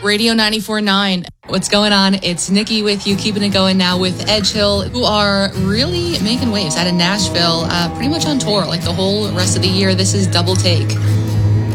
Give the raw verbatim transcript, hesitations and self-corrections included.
Radio ninety-four point nine. What's going on? It's Nikki with you, keeping it going now with Edge Hill, who are really making waves out of Nashville, uh, pretty much on tour like the whole rest of the year. This is Double Take.